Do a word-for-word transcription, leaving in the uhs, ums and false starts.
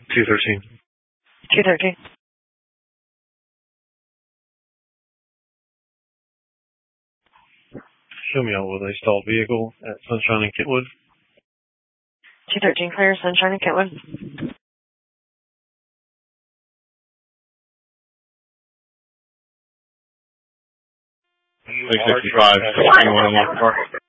two thirteen. two thirteen. Show me all with a stalled vehicle at Sunshine and Kentwood. two thirteen, clear, Sunshine and Kentwood. six sixty-five, anyone in the car?